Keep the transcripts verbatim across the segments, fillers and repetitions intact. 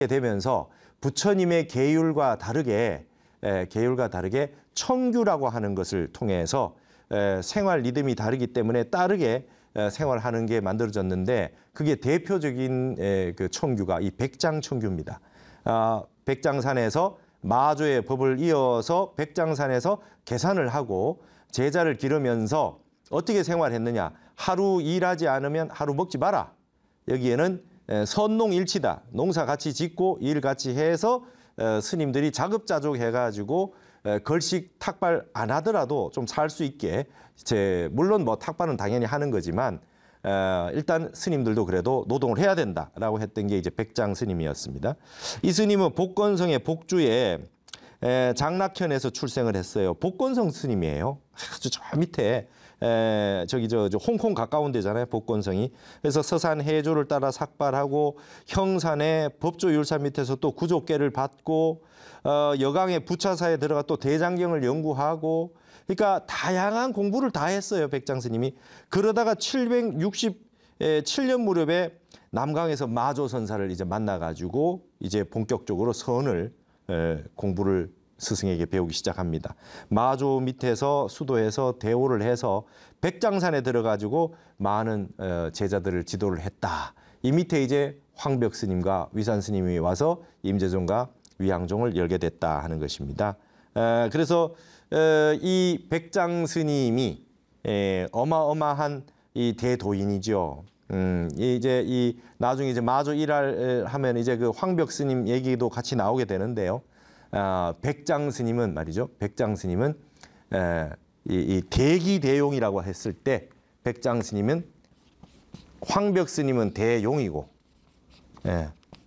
되면서 부처님의 계율과 다르게 에, 계율과 다르게 청규라고 하는 것을 통해서 에, 생활 리듬이 다르기 때문에 따르게 에, 생활하는 게 만들어졌는데 그게 대표적인 에, 그 청규가 이 백장청규입니다. 아, 백장산에서 마조의 법을 이어서 백장산에서 계산을 하고 제자를 기르면서 어떻게 생활했느냐. 하루 일하지 않으면 하루 먹지 마라. 여기에는 선농일치다. 농사 같이 짓고 일 같이 해서 스님들이 자급자족 해가지고 걸식 탁발 안 하더라도 좀 살 수 있게, 제 물론 뭐 탁발은 당연히 하는 거지만 일단 스님들도 그래도 노동을 해야 된다라고 했던 게 이제 백장 스님이었습니다. 이 스님은 복건성의 복주에 장락현에서 출생을 했어요. 복건성 스님이에요. 아주 저 밑에 에, 저기 저, 저 홍콩 가까운 데잖아요, 복건성이. 그래서 서산 해조를 따라 삭발하고 형산의 법조율사 밑에서 또 구족계를 받고 어, 여강의 부차사에 들어가 또 대장경을 연구하고, 그러니까 다양한 공부를 다 했어요, 백장스님이. 그러다가 칠백육십칠 년 무렵에 남강에서 마조선사를 이제 만나가지고 이제 본격적으로 선을 에, 공부를 스승에게 배우기 시작합니다. 마조 밑에서 수도에서 대오를 해서 백장산에 들어가지고 많은 제자들을 지도를 했다. 이 밑에 이제 황벽 스님과 위산 스님이 와서 임재종과 위양종을 열게 됐다 하는 것입니다. 그래서 이 백장 스님이 어마어마한 이 대도인이죠. 음, 이제 이 나중에 이제 마조 일할 하면 이제 그 황벽 스님 얘기도 같이 나오게 되는데요. 아, 백장 스님은 말이죠. 백장 스님은 에, 이, 이 대기대용이라고 했을 때 백장 스님은 황벽 스님은 대용이고, 예.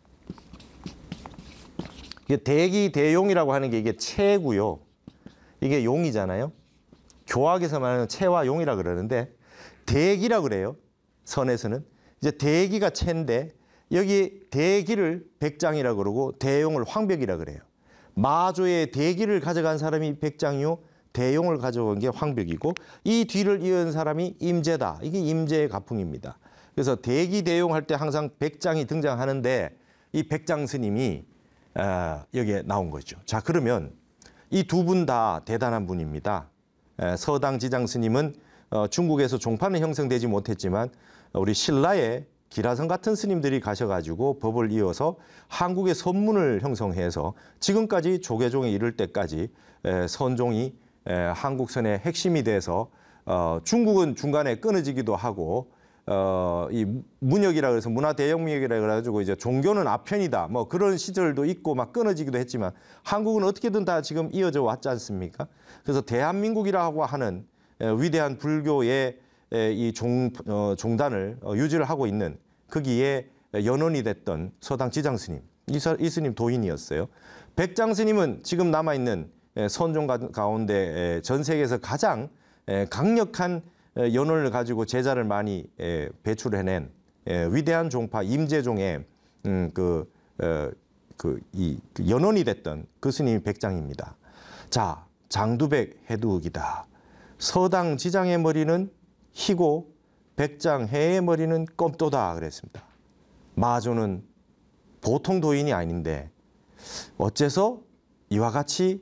이게 대기대용이라고 하는 게 이게 체고요. 이게 용이잖아요. 교학에서 말하는 체와 용이라 그러는데 대기라 그래요. 선에서는 이제 대기가 체인데 여기 대기를 백장이라 그러고 대용을 황벽이라 그래요. 마조의 대기를 가져간 사람이 백장이요, 대용을 가져간 게 황벽이고, 이 뒤를 이은 사람이 임재다. 이게 임재의 가풍입니다. 그래서 대기 대용 할 때 항상 백장이 등장하는데 이 백장 스님이 여기에 나온 거죠. 자, 그러면 이 두 분 다 대단한 분입니다. 서당 지장 스님은 중국에서 종파는 형성되지 못했지만 우리 신라의 기라성 같은 스님들이 가셔가지고 법을 이어서 한국의 선문을 형성해서 지금까지 조계종에 이를 때까지 선종이 한국선의 핵심이 돼서 중국은 중간에 끊어지기도 하고 이 문역이라 그래서 문화대혁명이라 그래가지고 이제 종교는 아편이다 뭐 그런 시절도 있고 막 끊어지기도 했지만 한국은 어떻게든 다 지금 이어져 왔지 않습니까? 그래서 대한민국이라고 하는 위대한 불교의 이 종, 어, 종단을 유지를 하고 있는 거기에 연원이 됐던 서당 지장 스님, 이, 이 스님 도인이었어요. 백장 스님은 지금 남아있는 선종 가운데 전 세계에서 가장 강력한 연원을 가지고 제자를 많이 배출해낸 위대한 종파 임재종의 음, 그, 어, 그, 이, 그 연원이 됐던 그 스님이 백장입니다. 자, 장두백 해두흑이다. 서당 지장의 머리는 희고 백장 해의 머리는 껌또다 그랬습니다. 마조는 보통 도인이 아닌데 어째서 이와 같이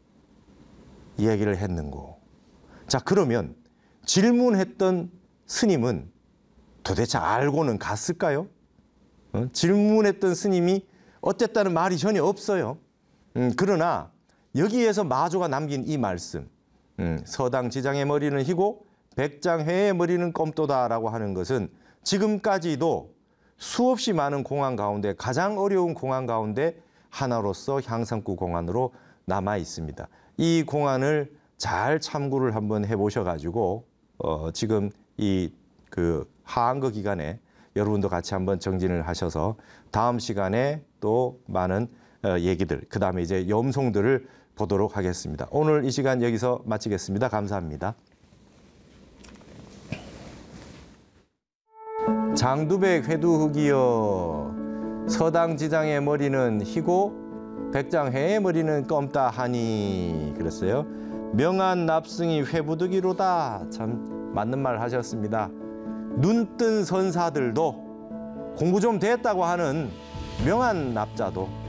이야기를 했는고. 자, 그러면 질문했던 스님은 도대체 알고는 갔을까요? 어? 질문했던 스님이 어쨌다는 말이 전혀 없어요. 음, 그러나 여기에서 마조가 남긴 이 말씀, 음, 서당 지장의 머리는 희고 백장회의 머리는 껌또다라고 하는 것은 지금까지도 수없이 많은 공안 가운데 가장 어려운 공안 가운데 하나로서 향상구 공안으로 남아 있습니다. 이 공안을 잘 참고를 한번 해보셔가지고 어, 지금 이 그 하한거 기간에 여러분도 같이 한번 정진을 하셔서 다음 시간에 또 많은 어, 얘기들, 그 다음에 이제 염송들을 보도록 하겠습니다. 오늘 이 시간 여기서 마치겠습니다. 감사합니다. 장두백 회두흑이여 서당 지장의 머리는 희고 백장회의 머리는 껌따 하니 그랬어요. 명한 납승이 회부득이로다. 참 맞는 말 하셨습니다. 눈뜬 선사들도 공부 좀 됐다고 하는 명한 납자도